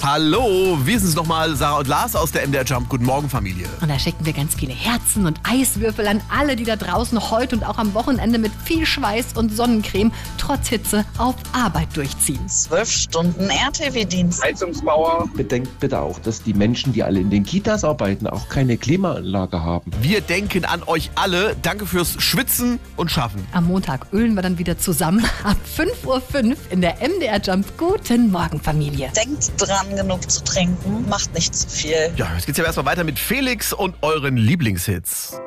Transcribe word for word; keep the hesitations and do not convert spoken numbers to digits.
Hallo, wir sind es nochmal, Sarah und Lars aus der M D R Jump. Guten Morgen, Familie. Und da schicken wir ganz viele Herzen und Eiswürfel an alle, die da draußen heute und auch am Wochenende mit viel Schweiß und Sonnencreme trotz Hitze auf Arbeit durchziehen. Zwölf Stunden R T W-Dienst. Heizungsbauer. Bedenkt bitte auch, dass die Menschen, die alle in den Kitas arbeiten, auch keine Klimaanlage haben. Wir denken an euch alle. Danke fürs Schwitzen und Schaffen. Am Montag ölen wir dann wieder zusammen ab fünf Uhr fünf in der M D R Jump. Guten Morgen, Familie. Denkt dran, genug zu trinken. Macht nicht zu viel. Ja, jetzt geht's ja erstmal weiter mit Felix und euren Lieblingshits.